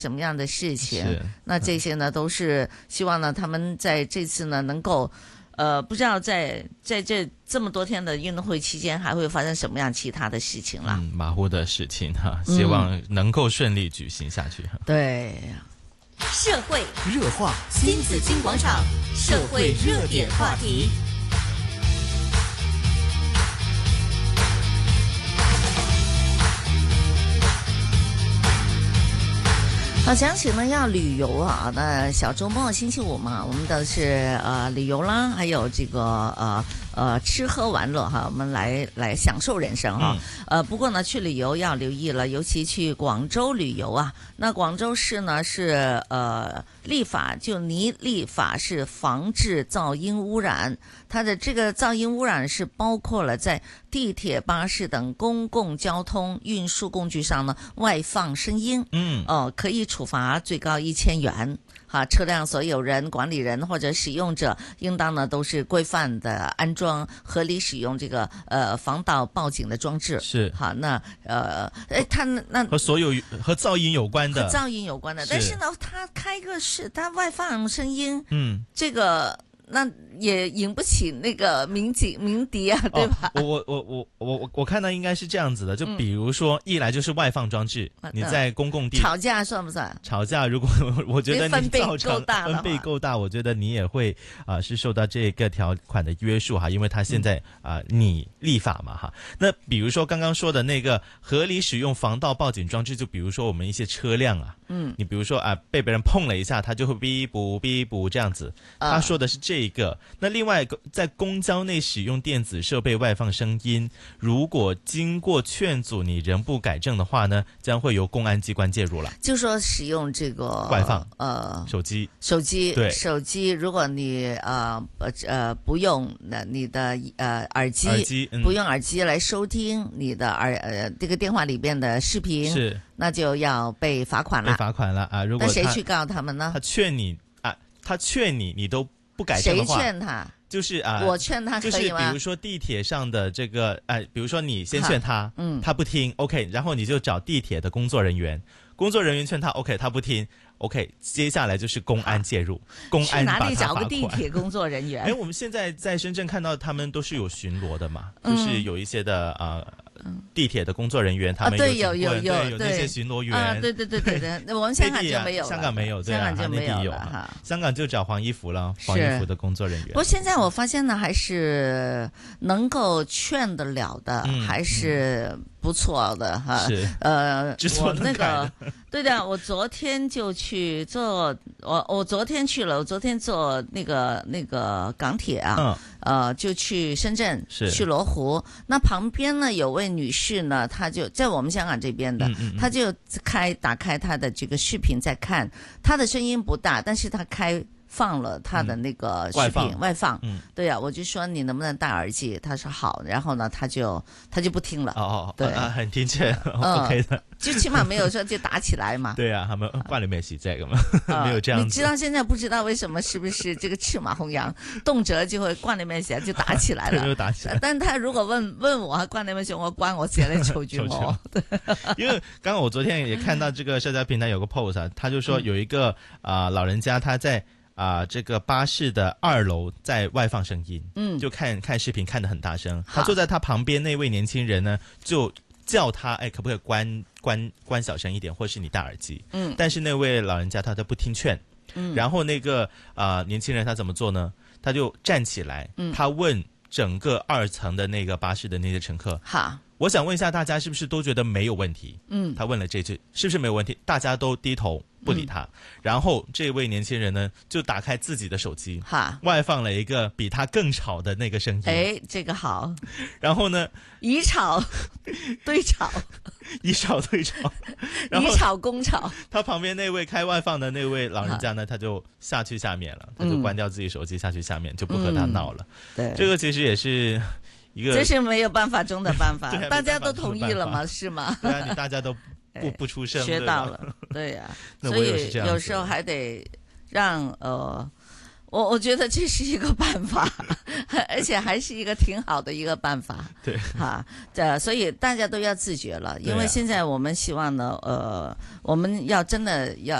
什么样的事情？那这些呢，都是希望呢，他们在这次呢能够，不知道在这么多天的运动会期间，还会发生什么样其他的事情啦？ 马虎的事情哈，希望能够顺利举行下去。 对， 社会热话，新紫金广场，社会热点话题。 好，讲起呢要旅游啊，那小周末星期五嘛，我们的是旅游啦，还有这个吃喝玩乐哈，我们来享受人生哈。不过呢，去旅游要留意了，尤其去广州旅游啊。那广州市呢是立法是防治噪音污染，它的这个噪音污染是包括了在地铁、巴士等公共交通运输工具上呢外放声音，可以处罚最高1000元。车辆所有人、管理人或者使用者应当呢都是规范的安装、合理使用这个防盗报警的装置。 是好，那他那和所有和噪音有关的， 但是呢，他开个是他外放声音，这个。那也引不起那个鸣笛啊，对吧？ 我看到应该是这样子的，就比如说，一来就是外放装置，你在公共地吵架算不算？ 吵架，如果我觉得你造成分贝够大，我觉得你也会是受到这个条款的约束哈，因为它现在你立法嘛哈。那比如说刚刚说的那个合理使用防盗报警装置，就比如说我们一些车辆啊，你比如说被别人碰了一下，它就会哔哔哔哔这样子。他说的是这个。那另外，在公交内使用电子设备外放声音，如果经过劝阻你仍不改正的话呢，将会由公安机关介入了。 就说使用这个外放手机，对手机，如果你不用你的耳机，不用耳机来收听你的这个电话里边的视频， 是那就要被罚款了。如果那谁去告他们呢？ 他劝你，你都不改正的话， 谁劝他？ 就是我劝他可以吗？ 就是比如说地铁上的这个比如说你先劝他，他不听 ，OK， 然后你就找地铁的工作人员劝他 ，OK， 他不听 ，OK， 接下来就是公安介入，公安把他罚款。去哪里找个地铁工作人员？ 我们现在在深圳看到他们都是有巡逻的嘛，就是有一些的地铁的工作人员，他们有那些巡逻员， 对，我们香港就没有， 香港没有，对香港就没有了，香港就找黄衣服了，黄衣服的工作人员。 不过现在我发现呢，还是能够劝得了的，还是不错的哈。 是我那个对的，我昨天就去坐，我昨天去了，我昨天坐那个港铁啊，就去深圳，去罗湖。那旁边呢有位女士呢，她就在我们香港这边的，她就打开她的这个视频在看，她的声音不大，但是她放了他的那个视频外放，对呀，我就说你能不能戴耳机？他说好，然后呢，他就不听了。对， 很听见 ，OK 的， 就起码没有说就打起来嘛。 对啊，他们惯了没洗这个嘛，没有这样子。 你知道现在不知道为什么是不是这个赤马弘扬，动辄就会惯了没洗就打起来了， 就打起来。 但他如果问我惯了没洗，我关我写来求救哦。 因为刚刚我昨天也看到这个社交平台有个 post，他就说有一个老人家他在。这个巴士的2楼在外放声音，就看视频看得很大声。他坐在他旁边那位年轻人呢，就叫他，可不可以关小声一点，或是你戴耳机？但是那位老人家他都不听劝，然后那个年轻人他怎么做呢？他就站起来，他问整个2层的那个巴士的那些乘客， 好。 我想问一下大家是不是都觉得没有问题？他问了这句是不是没有问题，大家都低头不理他。然后这位年轻人呢就打开自己的手机，外放了一个比他更吵的那个声音。 这个好。 然后呢， 以吵对吵， 以吵对吵， 以吵攻吵。 他旁边那位开外放的那位老人家呢，他就下去下面了，他就关掉自己手机下去下面，就不和他闹了。 对， 这个其实也是。 这是没有办法中的办法，大家都同意了吗？是吗？ 对啊，你大家都不出声， 学到了，对呀。所以有时候还得让我觉得这是一个办法，而且还是一个挺好的一个办法。 对， 所以大家都要自觉了，因为现在我们希望呢，我们要真的